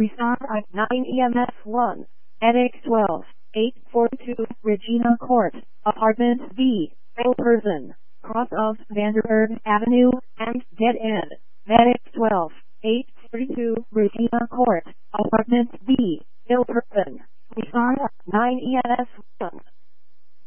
Restart at 9 EMS 1. NX 12, 842, Regina Court, Apartment B, Person, cross of Vanderberg Avenue, and dead end. NX 12, 842, Regina Court, Apartment B, Person. Restart at 9 EMS